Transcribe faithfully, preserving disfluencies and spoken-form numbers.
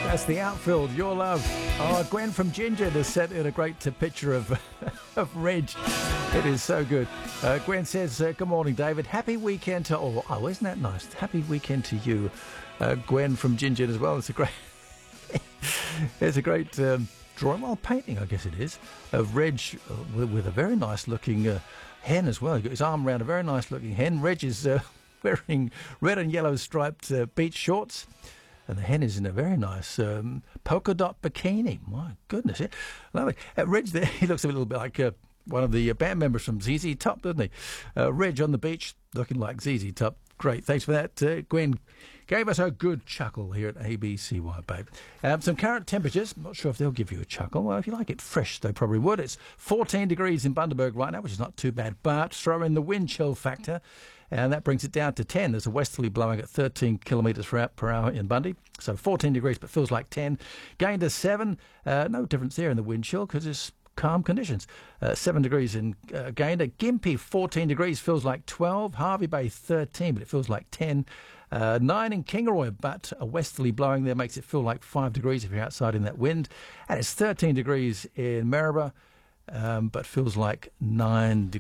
That's the outfield, Your Love. Oh, Gwen from Ginger has sent in a great uh, picture of, of Reg. It is so good. Uh, Gwen says, uh, good morning, David. Happy weekend to all. Oh, isn't that nice? Happy weekend to you, uh, Gwen from Ginger as well. It's a great, it's a great um, drawing, well, painting, I guess it is, of Reg uh, with, with a very nice looking uh, hen as well. He's got his arm around a very nice looking hen. Reg is uh, wearing red and yellow striped uh, beach shorts. And the hen is in a very nice um, polka dot bikini. My goodness, yeah. Lovely. Uh, Reg there, he looks a little bit like uh, one of the uh, band members from Z Z Top, doesn't he? Uh, Reg on the beach, looking like Z Z Top. Great, thanks for that. Uh, Gwen gave us a good chuckle here at A B C Y, babe. Um, some current temperatures. I'm not sure if they'll give you a chuckle. Well, if you like it fresh, they probably would. It's fourteen degrees in Bundaberg right now, which is not too bad. But throw in the wind chill factor, and that brings it down to ten. There's a westerly blowing at thirteen kilometres per hour in Bundy. So fourteen degrees, but feels like ten. Gained to seven. Uh, no difference there in the wind chill because it's calm conditions. Uh, seven degrees in uh, Gayndah. Gympie, fourteen degrees, feels like twelve. Hervey Bay, thirteen, but it feels like ten. Uh, nine in Kingaroy, but a westerly blowing there makes it feel like five degrees if you're outside in that wind. And it's thirteen degrees in Maryborough, um, but feels like nine degrees.